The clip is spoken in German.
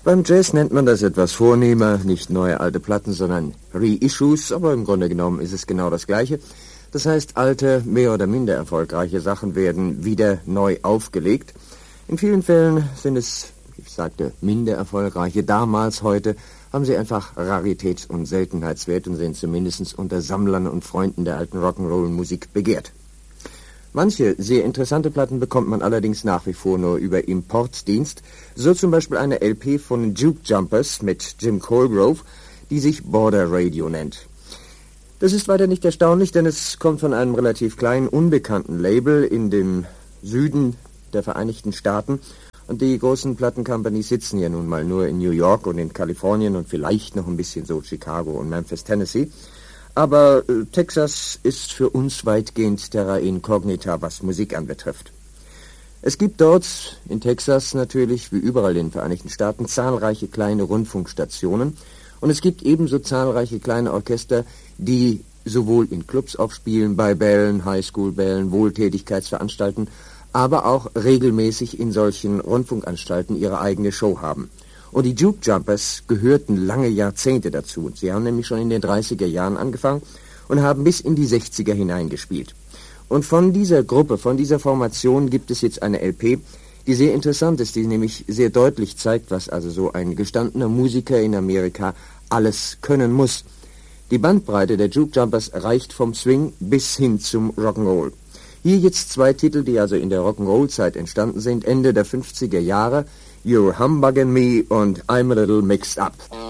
Beim Jazz nennt man das etwas vornehmer, nicht neue alte Platten, sondern Reissues, aber im Grunde genommen ist es genau das Gleiche. Das heißt, alte, mehr oder minder erfolgreiche Sachen werden wieder neu aufgelegt. In vielen Fällen sind es, wie ich sagte, minder erfolgreiche. Damals, heute haben sie einfach Raritäts- und Seltenheitswert und sind zumindest unter Sammlern und Freunden der alten Rock'n'Roll-Musik begehrt. Manche sehr interessante Platten bekommt man allerdings nach wie vor nur über Importdienst, so zum Beispiel eine LP von Juke Jumpers mit Jim Colgrove, die sich Border Radio nennt. Das ist weiter nicht erstaunlich, denn es kommt von einem relativ kleinen, unbekannten Label in dem Süden der Vereinigten Staaten und die großen Plattencompanies sitzen ja nun mal nur in New York und in Kalifornien und vielleicht noch ein bisschen so Chicago und Memphis, Tennessee. Aber Texas ist für uns weitgehend terra incognita, was Musik anbetrifft. Es gibt dort in Texas natürlich, wie überall in den Vereinigten Staaten, zahlreiche kleine Rundfunkstationen und es gibt ebenso zahlreiche kleine Orchester, die sowohl in Clubs aufspielen, bei Bällen, Highschool-Bällen, Wohltätigkeitsveranstalten, aber auch regelmäßig in solchen Rundfunkanstalten ihre eigene Show haben. Und die Juke Jumpers gehörten lange Jahrzehnte dazu. Sie haben nämlich schon in den 30er Jahren angefangen und haben bis in die 60er hineingespielt. Und von dieser Gruppe, von dieser Formation gibt es jetzt eine LP, die sehr interessant ist, die nämlich sehr deutlich zeigt, was also so ein gestandener Musiker in Amerika alles können muss. Die Bandbreite der Juke Jumpers reicht vom Swing bis hin zum Rock'n'Roll. Hier jetzt zwei Titel, die also in der Rock'n'Roll-Zeit entstanden sind, Ende der 50er Jahre, You're Humbuggin' Me und I'm a Little Mixed Up.